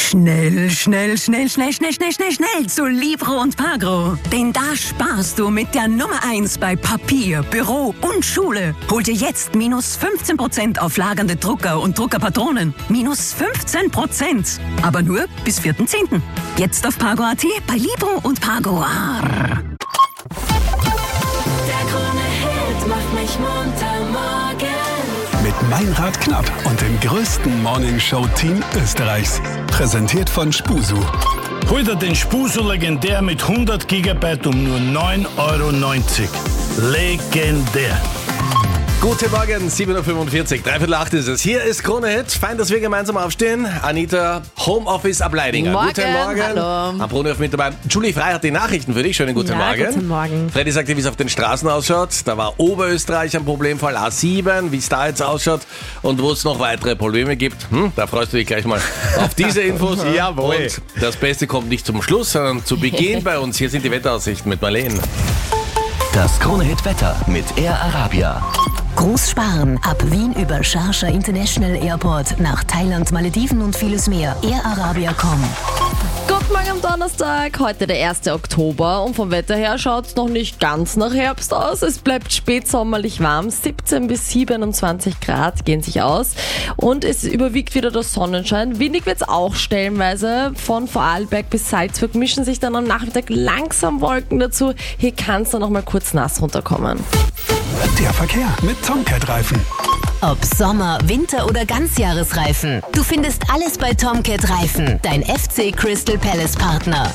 Schnell zu Livro und Pagro. Denn da sparst du mit der Nummer 1 bei Papier, Büro und Schule. Hol dir jetzt minus 15% auf lagernde Drucker und Druckerpatronen. Minus 15%. Aber nur bis 4.10. Jetzt auf Pago.at bei Livro und Pagro. Der Krone-Hit macht mich munter morgen. Mit Meinrad Knapp und dem größten Morningshow-Team Österreichs. Präsentiert von Spusu. Hol dir den Spusu legendär mit 100 GB um nur 9,90 €. Legendär. Guten Morgen, 7.45 Uhr, 7:45 ist es. Hier ist Krone Hit. Fein, dass wir gemeinsam aufstehen. Anita, Homeoffice ab Leidinger. Guten Morgen. Hallo. Am Brunhof mit dabei. Julie Frey hat die Nachrichten für dich. Schönen guten Morgen. Guten Morgen. Freddy sagt dir, wie es auf den Straßen ausschaut. Da war Oberösterreich ein Problemfall, A7, wie es da jetzt ausschaut und wo es noch weitere Probleme gibt. Da freust du dich gleich mal auf diese Infos. Jawohl. Und das Beste kommt nicht zum Schluss, sondern zu Beginn bei uns. Hier sind die Wetteraussichten mit Marlene. Das Krone-Hit-Wetter mit Air Arabia. Großsparen ab Wien über Sharjah International Airport nach Thailand, Malediven und vieles mehr. airarabia.com. Guten Morgen am Donnerstag, heute der 1. Oktober und vom Wetter her schaut es noch nicht ganz nach Herbst aus. Es bleibt spätsommerlich warm, 17 bis 27 Grad gehen sich aus und es überwiegt wieder der Sonnenschein. Windig wird es auch stellenweise, von Vorarlberg bis Salzburg mischen sich dann am Nachmittag langsam Wolken dazu. Hier kann es dann noch mal kurz nass runterkommen. Der Verkehr mit Tomcat-Reifen. Ob Sommer, Winter oder Ganzjahresreifen. Du findest alles bei Tomcat Reifen, dein FC Crystal Palace Partner.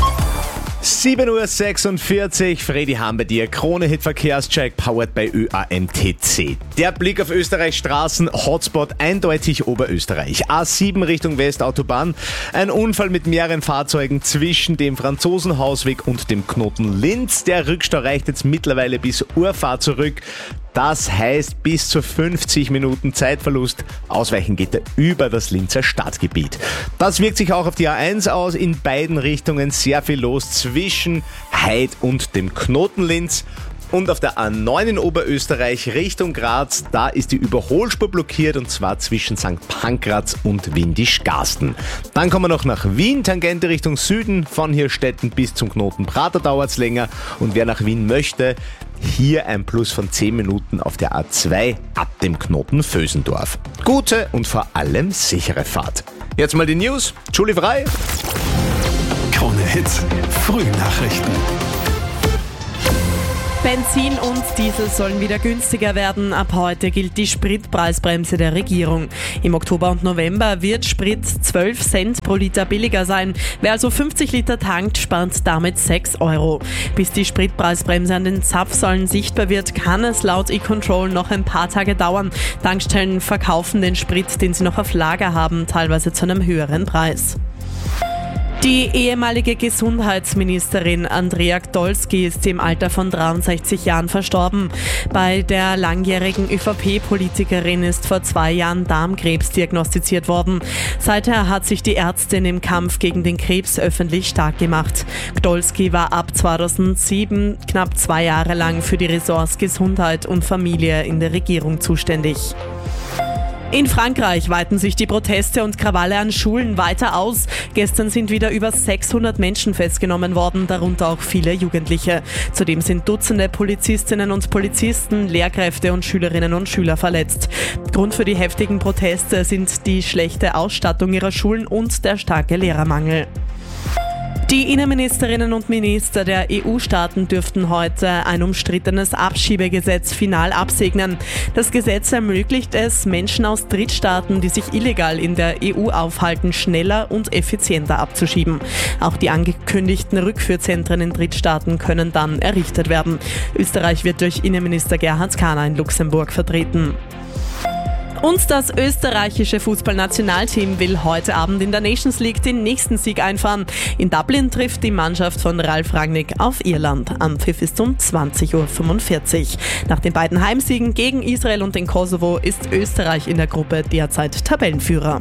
7:46 Uhr, Freddy Hahn bei dir. Krone-Hit Verkehrscheck, powered by ÖAMTC. Der Blick auf Österreichs Straßen, Hotspot eindeutig Oberösterreich. A7 Richtung Westautobahn. Ein Unfall mit mehreren Fahrzeugen zwischen dem Franzosenhausweg und dem Knoten Linz. Der Rückstau reicht jetzt mittlerweile bis Urfahr zurück. Das heißt bis zu 50 Minuten Zeitverlust. Ausweichen geht er über das Linzer Stadtgebiet. Das wirkt sich auch auf die A1 aus. In beiden Richtungen sehr viel los zwischen Heid und dem Knoten Linz. Und auf der A9 in Oberösterreich Richtung Graz, da ist die Überholspur blockiert und zwar zwischen St. Pankraz und Windischgarsten. Dann kommen wir noch nach Wien, Tangente Richtung Süden, von Hirstetten bis zum Knoten Prater dauert es länger. Und wer nach Wien möchte, hier ein Plus von 10 Minuten auf der A2 ab dem Knoten Vösendorf. Gute und vor allem sichere Fahrt. Jetzt mal die News. Julie Frey. Krone Hit. Frühnachrichten. Benzin und Diesel sollen wieder günstiger werden. Ab heute gilt die Spritpreisbremse der Regierung. Im Oktober und November wird Sprit 12 Cent pro Liter billiger sein. Wer also 50 Liter tankt, spart damit 6 €. Bis die Spritpreisbremse an den Zapfsäulen sichtbar wird, kann es laut E-Control noch ein paar Tage dauern. Tankstellen verkaufen den Sprit, den sie noch auf Lager haben, teilweise zu einem höheren Preis. Die ehemalige Gesundheitsministerin Andrea Gdolski ist im Alter von 63 Jahren verstorben. Bei der langjährigen ÖVP-Politikerin ist vor 2 Jahren Darmkrebs diagnostiziert worden. Seither hat sich die Ärztin im Kampf gegen den Krebs öffentlich stark gemacht. Gdolski war ab 2007 knapp 2 Jahre lang für die Ressorts Gesundheit und Familie in der Regierung zuständig. In Frankreich weiten sich die Proteste und Krawalle an Schulen weiter aus. Gestern sind wieder über 600 Menschen festgenommen worden, darunter auch viele Jugendliche. Zudem sind Dutzende Polizistinnen und Polizisten, Lehrkräfte und Schülerinnen und Schüler verletzt. Grund für die heftigen Proteste sind die schlechte Ausstattung ihrer Schulen und der starke Lehrermangel. Die Innenministerinnen und Minister der EU-Staaten dürften heute ein umstrittenes Abschiebegesetz final absegnen. Das Gesetz ermöglicht es, Menschen aus Drittstaaten, die sich illegal in der EU aufhalten, schneller und effizienter abzuschieben. Auch die angekündigten Rückführzentren in Drittstaaten können dann errichtet werden. Österreich wird durch Innenminister Gerhard Kahner in Luxemburg vertreten. Und das österreichische Fußballnationalteam will heute Abend in der Nations League den nächsten Sieg einfahren. In Dublin trifft die Mannschaft von Ralf Rangnick auf Irland. Anpfiff ist um 20:45 Uhr. Nach den beiden Heimsiegen gegen Israel und den Kosovo ist Österreich in der Gruppe derzeit Tabellenführer.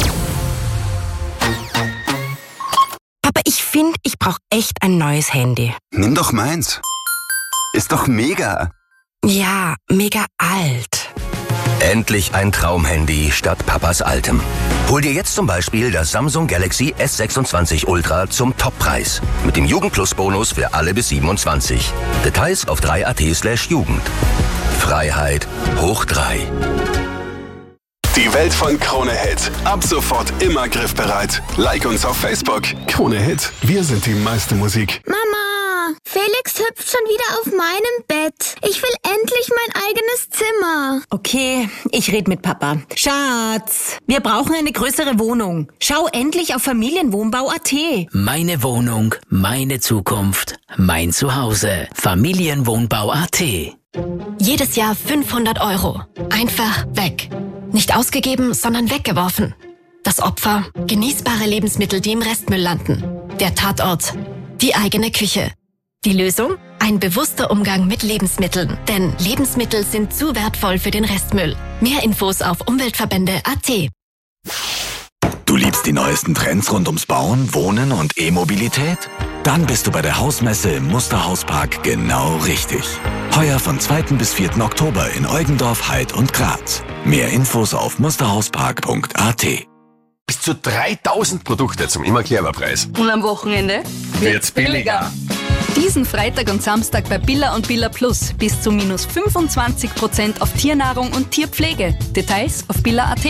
Papa, ich finde, ich brauche echt ein neues Handy. Nimm doch meins. Ist doch mega. Ja, mega alt. Endlich ein Traumhandy statt Papas altem. Hol dir jetzt zum Beispiel das Samsung Galaxy S26 Ultra zum Toppreis. Mit dem Jugend-Plus-Bonus für alle bis 27. Details auf 3at/Jugend. Freiheit hoch 3. Die Welt von Krone Hit. Ab sofort immer griffbereit. Like uns auf Facebook. Krone Hit. Wir sind die meiste Musik. Mama, Felix hüpft schon wieder auf meinem Bett. Ich will endlich mein eigenes Zimmer. Okay, ich red mit Papa. Schatz, wir brauchen eine größere Wohnung. Schau endlich auf Familienwohnbau.at. Meine Wohnung, meine Zukunft, mein Zuhause. Familienwohnbau.at. Jedes Jahr 500 €. Einfach weg. Nicht ausgegeben, sondern weggeworfen. Das Opfer, genießbare Lebensmittel, die im Restmüll landen. Der Tatort, die eigene Küche. Die Lösung? Ein bewusster Umgang mit Lebensmitteln. Denn Lebensmittel sind zu wertvoll für den Restmüll. Mehr Infos auf Umweltverbände.at. Du liebst die neuesten Trends rund ums Bauen, Wohnen und E-Mobilität? Dann bist du bei der Hausmesse im Musterhauspark genau richtig. Heuer von 2. bis 4. Oktober in Eugendorf, Heid und Graz. Mehr Infos auf musterhauspark.at. Bis zu 3000 Produkte zum immer clever Preis. Und am Wochenende wird's billiger. Diesen Freitag und Samstag bei Billa und Billa Plus bis zu minus 25% auf Tiernahrung und Tierpflege. Details auf billa.at.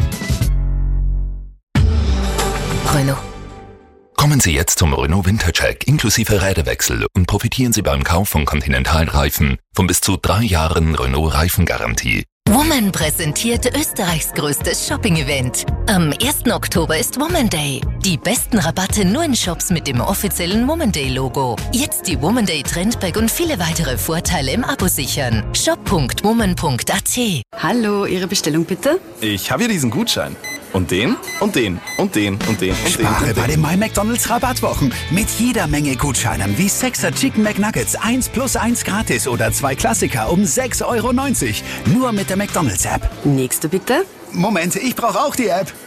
Renault. Kommen Sie jetzt zum Renault Wintercheck inklusive Räderwechsel und profitieren Sie beim Kauf von Continental-Reifen von bis zu 3 Jahren Renault-Reifengarantie. Woman präsentiert Österreichs größtes Shopping-Event. Am 1. Oktober ist Woman Day. Die besten Rabatte nur in Shops mit dem offiziellen Woman Day-Logo. Jetzt die Woman Day Trendbag und viele weitere Vorteile im Abo sichern. shop.woman.at. Hallo, Ihre Bestellung bitte? Ich habe hier diesen Gutschein. Und den, und den, und den, und den, und Spare den. bei den My McDonald's Rabattwochen mit jeder Menge Gutscheinen wie 6er Chicken McNuggets 1+1 gratis oder 2 Klassiker um 6,90 €. Nur mit der McDonald's App. Nächste bitte. Moment, ich brauche auch die App.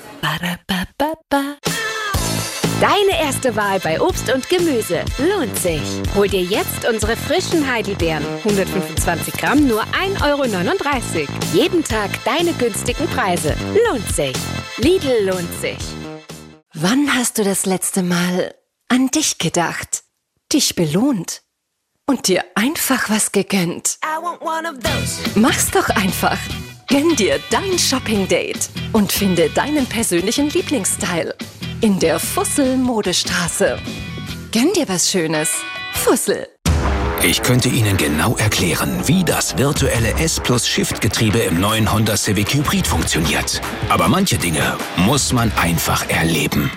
Deine erste Wahl bei Obst und Gemüse lohnt sich. Hol dir jetzt unsere frischen Heidelbeeren. 125 Gramm, nur 1,39 €. Jeden Tag deine günstigen Preise. Lohnt sich. Lidl lohnt sich. Wann hast du das letzte Mal an dich gedacht? Dich belohnt? Und dir einfach was gegönnt? Mach's doch einfach. Gönn dir dein Shopping-Date und finde deinen persönlichen Lieblingsstyle. In der Fussel-Modestraße. Gönn dir was Schönes. Fussel. Ich könnte Ihnen genau erklären, wie das virtuelle S+-Shift-Getriebe im neuen Honda Civic Hybrid funktioniert. Aber manche Dinge muss man einfach erleben.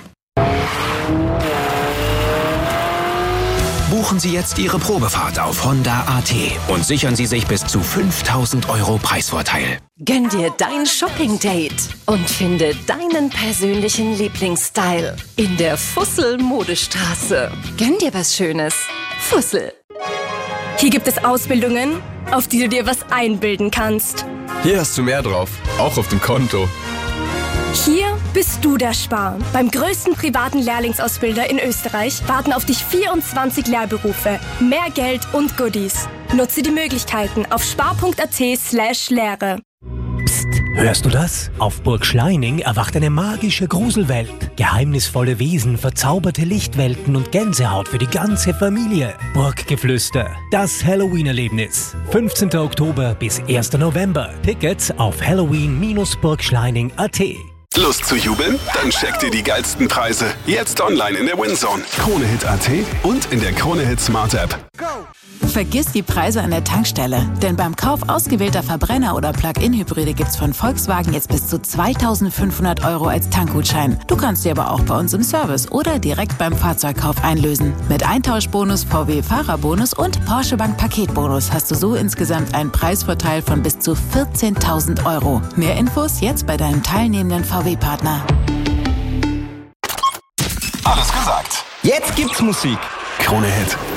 Buchen Sie jetzt Ihre Probefahrt auf Honda.at und sichern Sie sich bis zu 5.000 € Preisvorteil. Gönn dir dein Shopping-Date und finde deinen persönlichen Lieblingsstyle. In der Fussel-Modestraße. Gönn dir was Schönes. Fussel. Hier gibt es Ausbildungen, auf die du dir was einbilden kannst. Hier hast du mehr drauf, auch auf dem Konto. Hier bist du der Spar. Beim größten privaten Lehrlingsausbilder in Österreich warten auf dich 24 Lehrberufe, mehr Geld und Goodies. Nutze die Möglichkeiten auf spar.at/Lehre. Psst, hörst du das? Auf Burg Schleining erwacht eine magische Gruselwelt. Geheimnisvolle Wesen, verzauberte Lichtwelten und Gänsehaut für die ganze Familie. Burggeflüster, das Halloween-Erlebnis. 15. Oktober bis 1. November. Tickets auf halloween-burgschleining.at. Lust zu jubeln? Dann checkt ihr die geilsten Preise. Jetzt online in der WinZone. KroneHit.at und in der KroneHit Smart App. Vergiss die Preise an der Tankstelle, denn beim Kauf ausgewählter Verbrenner- oder Plug-in-Hybride gibt's von Volkswagen jetzt bis zu 2.500 € als Tankgutschein. Du kannst sie aber auch bei uns im Service oder direkt beim Fahrzeugkauf einlösen. Mit Eintauschbonus, VW-Fahrerbonus und Porsche Bank Paketbonus hast du so insgesamt einen Preisvorteil von bis zu 14.000 €. Mehr Infos jetzt bei deinem teilnehmenden VW-Partner. Alles gesagt. Jetzt gibt's Musik. KroneHit.